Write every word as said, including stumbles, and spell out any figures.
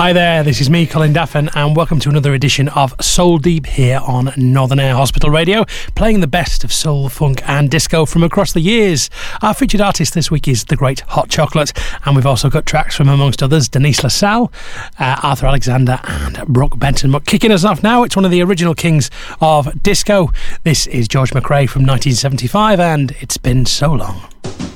Hi there, this is me, Colin Daffin, and welcome to another edition of Soul Deep here on Northern Air Hospital Radio, playing the best of soul, funk and disco from across the years. Our featured artist this week is The Great Hot Chocolate, and we've also got tracks from, amongst others, Denise LaSalle, uh, Arthur Alexander and Brooke Benton. But kicking us off now, it's one of the original kings of disco. This is George McRae from nineteen seventy-five, and It's Been So Long.